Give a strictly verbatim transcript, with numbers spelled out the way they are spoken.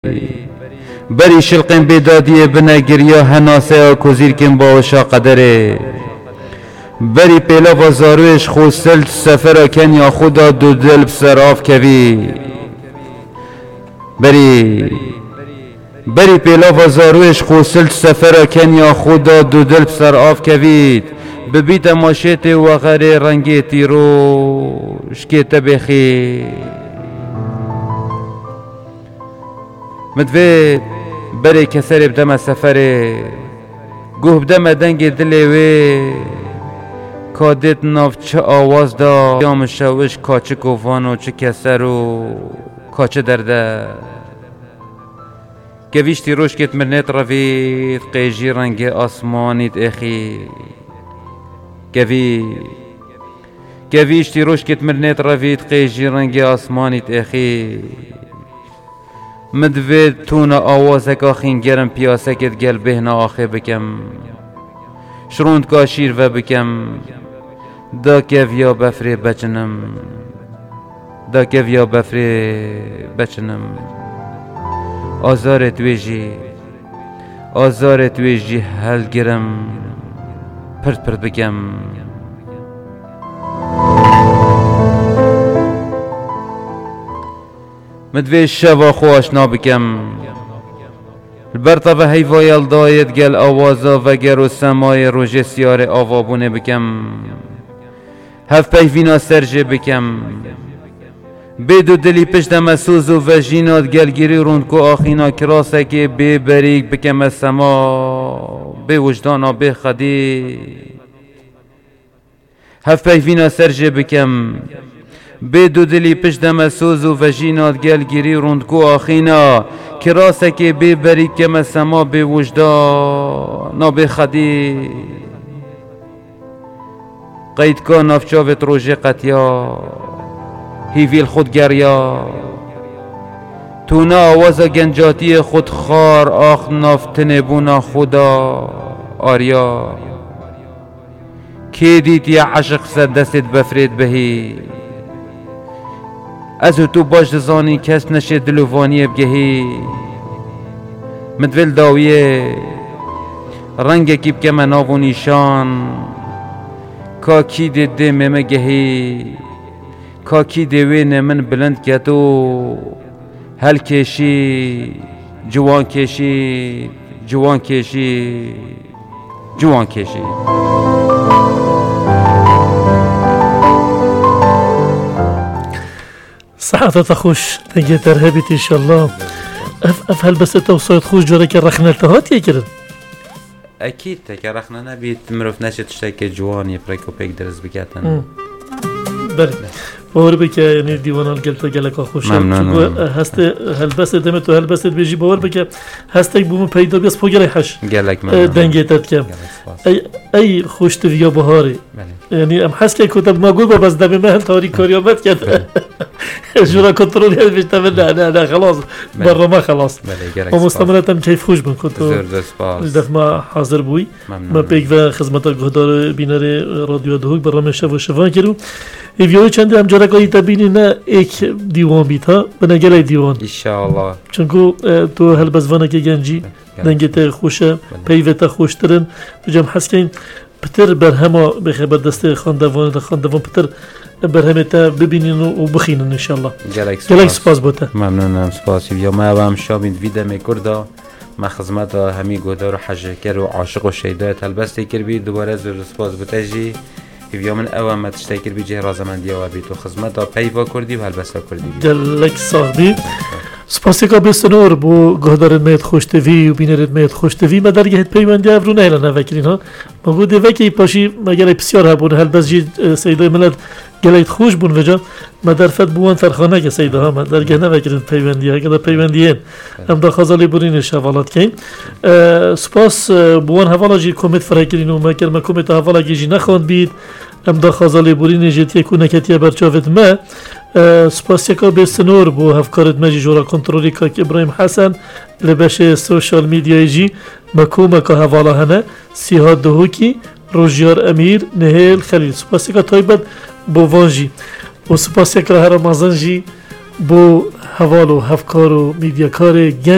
بری شلقین بیدادی بنگریا هناسه کزیر کن باوشا قدره بری پیلا و زاروش خوستل سفر کن یا خدا دو دل بسراف کوی بری بری پیلا و زاروش خوستل سفر کن یا خدا دو دل بسراف کوید ببیت ماشیت و غره رنگی تیرو شکیت بخی مدوی بری کسر بدم سفره گوه بدم دنگ دلوی کادت ناف چه آواز دا یا مشوش کاچه کوفان و چه کسر و کاچه درده گویشتی روش کت مرنت روید قیجی رنگ آسمانیت اخی گوی گویشتی روش کت مرنت روید قیجی رنگ آسمانیت اخی مدوید تون آوازک آخین گرم پیاسکت گل بهنا آخه بکم شروند کاشیر و بکم دا کفیا بفری بچنم دا کفیا بفری بچنم آزار تویجی آزار تویجی هل گرم پرد پرد بکم مدوی شوا خواش نابکم البرطه و هیوایل داید گل آوازا و گر و سمای روژه سیار آوابونه بکم هف پیوینا سرجه بکم بیدو دلی پشت مسوز و وجینات گلگیری روند کو آخینا کراسه که بی بریک بکم سما بی وجدانا بی خدی هف پیوینا سرجه بکم بیدو دلی پشت مسوز و وجینات گلگیری روند کو آخینا کراسه که بی بریک کم سما بی وجدانا بی خدی قید که نفچاوت روژه قطیا هیویل خود گریا تونا آواز گنجاتی خود خار آخ نفتن بونا خدا آریا کی دیت یا عشق سد دست بفرید بهی از تو باش زانی کس نشه دلوانی بگهی مدول داویه رنگ کی بکم ناو و نیشان کاکی دیده ممه گهی کاکی دیوی نمن بلند کتو هل کشی جوان کشی جوان کشی جوان کشی صحتت خوش دنگه ترهبیت انشالله اف اف هل بس توصيت خوش جورك الرخنة التهات يكرن اكيد تك رخنة نبيت مروف نشت تشتكي جوان يفريكو بيك درس بكاتن بله باور بك يعني ديوان القلت قالك خوش ممنون هست هل بس دمت هل بس بيجي باور بك هستك بوم پیدا بس فوق حش قالك ممنون دنگه تتكم اي اي خوش تفيا بهاري يعني ام حس كتب ما قول بس دم ما تاري كاريامت كده جورا كنترول هذا مش تمام انا انا خلاص برا ما خلاص ومستمرة كيف خوش بن كنت دف ما حاضر بوي ما بيك و خدمت گهدار بینر رادیو دهوک برنامه شب و شفان کرو ویدیو چند هم جرا کاری تبینی نه یک دیوان بیت ها بنگله دیوان ان شاء الله چونکو تو هل بزوانه که گنجی دنگت خوشه پیوت خوشترن بجام حس کن پتر برهما بخبر دسته خاندوان خاندوان پتر برهمه تا ببینین و بخینن ان شاء الله گلک سپاس بوده ممنونم سپاسی یا ما هم شامید ویدم کردا ما خدمت همی گودار و حجکر و عاشق و شیدایت البسته کر بی دوباره زور سپاس بتجی یا من اول ما تشتکر بی جه رازمندی و بی تو خدمت پیوا کردی و البسته کردی گلک صاحبی سپاسی که بسنور بو گهدار میت خوشتوی و بینرت میت خوشتوی ما درگه پیوندی افرو نه لنا وکرین ها ما بوده وکی پاشی ما گلی بسیار هبون هل بس جی سیدای ملت گلیت خوش بون وجا ما در فت بوان فرخانه که سیدا ها ما درگه نه وکرین پیوندی ها که در پیوندیه هم دا خازالی برین شوالات کن سپاس بوان حوالا جی کمیت فرکرین و ما کرد ما کمیت حوالا جی نخوند بید هم دا خازالی برین جیتی کو نکتیه برچاوت ما سپاسی که بسنور بو هفکارت مجی جورا کنترولی که ابراهیم حسن لباش سوشال میدیای جی مکومه که حوالا هنه سیها دهوکی روژیار امیر نهیل خلیل سپاسی که تایبت بو وانجی و سپاسی که هر رمضان جی بو حوال و هفکار و میدیاکار